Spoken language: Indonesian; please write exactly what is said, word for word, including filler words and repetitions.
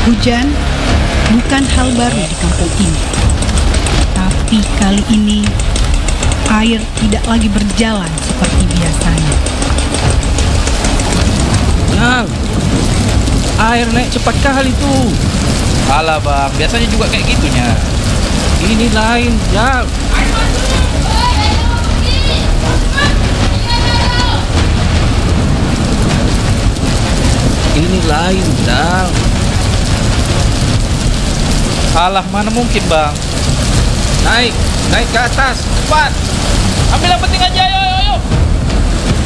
Hujan bukan hal baru di kampung ini. Tapi kali ini air tidak lagi berjalan seperti biasanya. Jal, air naik cepat kali tuh. Alah bang, biasanya juga kayak gitunya. Ini lain, Jal. Ini lain, Jal. Alah, mana mungkin bang. Naik, naik ke atas, cepat. Ambil yang penting aja, ayo, ayo.